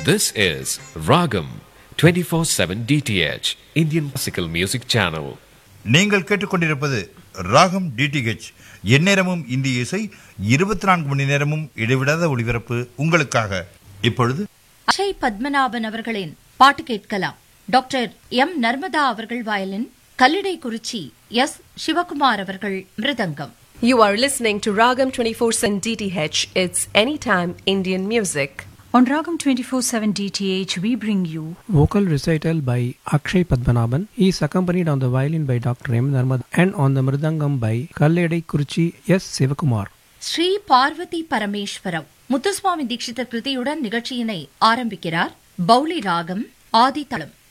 This is Ragam 24/7 DTH Indian Classical Music Channel. நீங்கள் கேட்டுக்கொண்டிருப்பது ராகம் டிடிஹெச். எந்நேரமும் இந்திய இசை, 24 மணி நேரமும் இடைவிடாத ஒளிபரப்பு உங்களுக்காக. இப்பொழுது அக்ஷய் பத்மநாபன் அவர்களின் பாட்டு கேட்கலாம். டாக்டர் எம் நர்மதா அவர்கள் வயலின், கல்லிடைக்குறிச்சி எஸ் சிவகுமார் அவர்கள் மிருதங்கம். You are listening to Ragam 24/7 DTH. It's anytime Indian music. On Ragam 24/7 DTH, we bring you vocal recital by Akshay Padmanabhan. He is accompanied on the violin by Dr. M. Narmada and on the mridangam by Kalledai-Kurichi S. Sivakumar. Sri Parvati பரமேஸ்வரவ் Muthuswami Dikshitar கிருதியுடன் நிகழ்ச்சியினை ஆரம்பிக்கிறார். பௌளி ராகம் ஆதி தளம்.